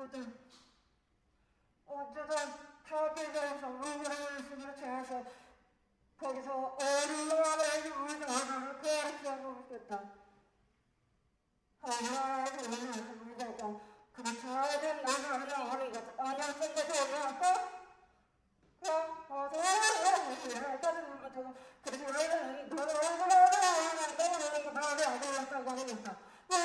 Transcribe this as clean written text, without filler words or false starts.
친구들 언제든 타계자에서 의심을 채워서 거기서 얼마나 유전을 가르쳐보고 싶다. 얼마나 유전을 그렇게 하는 나는 아니야 생각이 올라왔고 그래서